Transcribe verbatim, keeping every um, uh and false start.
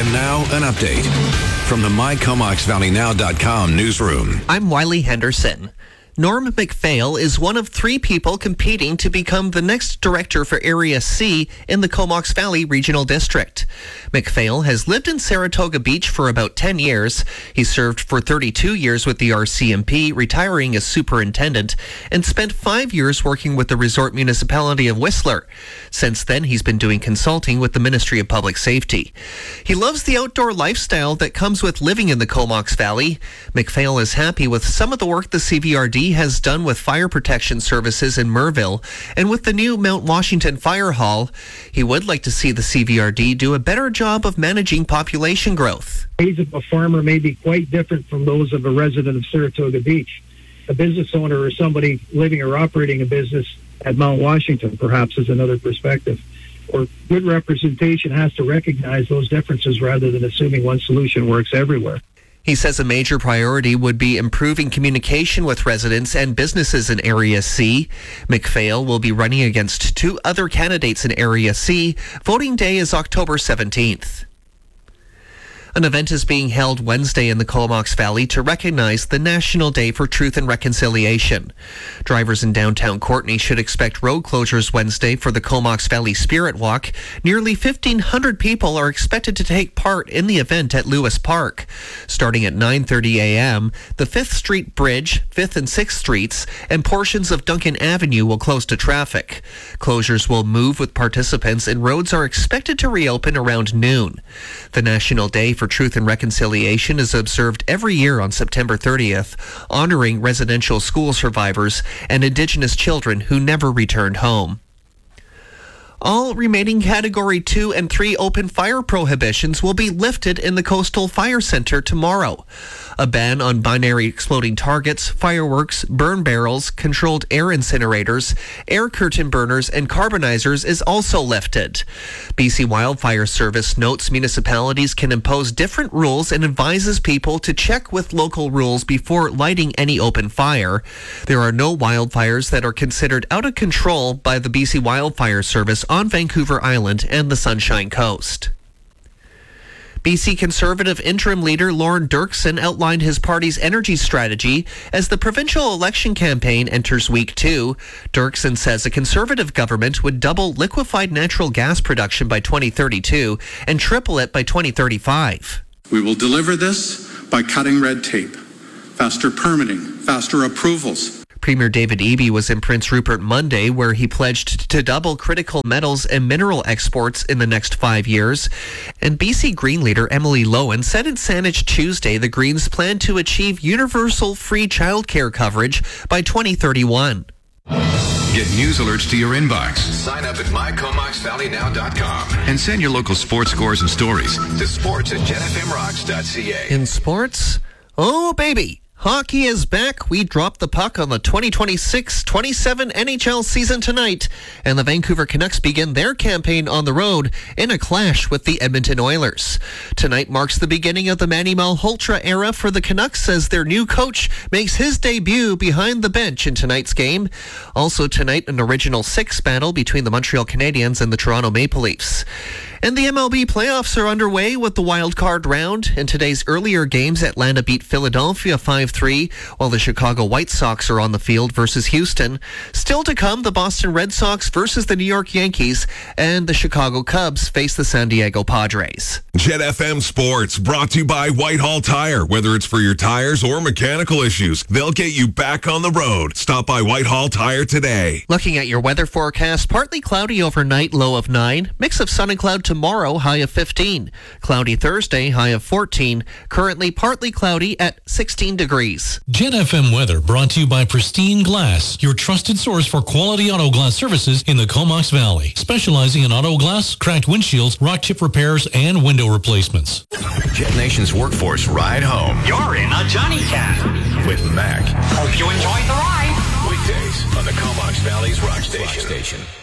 And now, an update from the my comox valley now dot com newsroom. I'm Wiley Henderson. Norm MacPhail is one of three people competing to become the next director for Area C in the Comox Valley Regional District. MacPhail has lived in Saratoga Beach for about ten years. He served for thirty-two years with the R C M P, retiring as superintendent, and spent five years working with the resort municipality of Whistler. Since then, he's been doing consulting with the Ministry of Public Safety. He loves the outdoor lifestyle that comes with living in the Comox Valley. MacPhail is happy with some of the work the C V R D has done with fire protection services in Merville and with the new Mount Washington Fire Hall. He would like to see the C V R D do a better job of managing population growth. The needs of a farmer may be quite different from those of a resident of Saratoga Beach. A business owner or somebody living or operating a business at Mount Washington perhaps is another perspective. Or good representation has to recognize those differences rather than assuming one solution works everywhere. He says a major priority would be improving communication with residents and businesses in Area C. MacPhail will be running against two other candidates in Area C. Voting day is October seventeenth. An event is being held Wednesday in the Comox Valley to recognize the National Day for Truth and Reconciliation. Drivers in downtown Courtenay should expect road closures Wednesday for the Comox Valley Spirit Walk. Nearly fifteen hundred people are expected to take part in the event at Lewis Park. Starting at nine thirty a.m., the fifth Street Bridge, fifth and sixth Streets, and portions of Duncan Avenue will close to traffic. Closures will move with participants and roads are expected to reopen around noon. The National Day for Truth and Reconciliation is observed every year on September thirtieth, honoring residential school survivors and Indigenous children who never returned home. All remaining Category two and three open fire prohibitions will be lifted in the Coastal Fire Center tomorrow. A ban on binary exploding targets, fireworks, burn barrels, controlled air incinerators, air curtain burners, and carbonizers is also lifted. B C Wildfire Service notes municipalities can impose different rules and advises people to check with local rules before lighting any open fire. There are no wildfires that are considered out of control by the B C Wildfire Service on Vancouver Island and the Sunshine Coast. B C Conservative interim leader Lorne Dirksen outlined his party's energy strategy as the provincial election campaign enters week two. Dirksen says a Conservative government would double liquefied natural gas production by twenty thirty-two and triple it by twenty thirty-five. We will deliver this by cutting red tape, faster permitting, faster approvals. Premier David Eby was in Prince Rupert Monday, where he pledged to double critical metals and mineral exports in the next five years. And B C Green leader Emily Lowen said in Saanich Tuesday the Greens plan to achieve universal free childcare coverage by twenty thirty-one. Get news alerts to your inbox. Sign up at my comox valley now dot com And send your local sports scores and stories to sports at gen f m rocks dot c a. In sports, oh baby, hockey is back. We dropped the puck on the twenty twenty-six twenty-seven N H L season tonight, and the Vancouver Canucks begin their campaign on the road in a clash with the Edmonton Oilers. Tonight marks the beginning of the Manny Malhotra era for the Canucks as their new coach makes his debut behind the bench in tonight's game. Also tonight, an original six battle between the Montreal Canadiens and the Toronto Maple Leafs. And the M L B playoffs are underway with the wild card round. In today's earlier games, Atlanta beat Philadelphia five three, while the Chicago White Sox are on the field versus Houston. Still to come, the Boston Red Sox versus the New York Yankees, and the Chicago Cubs face the San Diego Padres. Jet F M Sports, brought to you by Whitehall Tire. Whether it's for your tires or mechanical issues, they'll get you back on the road. Stop by Whitehall Tire today. Looking at your weather forecast, partly cloudy overnight, low of nine. Mix of sun and cloud tomorrow, high of fifteen. Cloudy Thursday, high of fourteen. Currently partly cloudy at sixteen degrees. Jet F M weather brought to you by Pristine Glass, your trusted source for quality auto glass services in the Comox Valley. Specializing in auto glass, cracked windshields, rock chip repairs, and window replacements. Jet Nation's workforce ride home. You're in a Johnny Cab with Mac. Hope you enjoyed the ride. Weekdays on the Comox Valley's Rock Station. Rock Station.